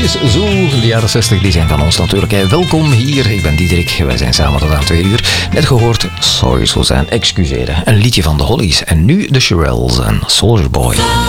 is zo. De jaren 60 die zijn van ons natuurlijk. Welkom hier, ik ben Diederik. Wij zijn samen tot aan 2 uur. Net gehoord, sorry Suzanne, excuseren. Een liedje van de Hollies. En nu de Shirelles en Soldier Boy.